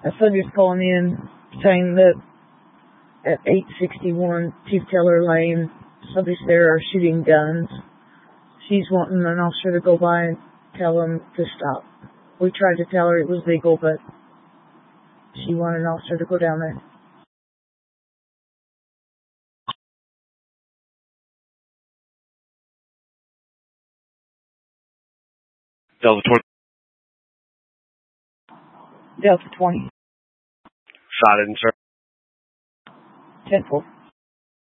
Somebody's calling in saying that at 861 Chief Taylor Lane, somebody's there are shooting guns. She's wanting an officer to go by and tell them to stop. We tried to tell her it was legal, but she wanted an officer to go down there. Delta 20. Delta 20. Silent, sir. 10-4.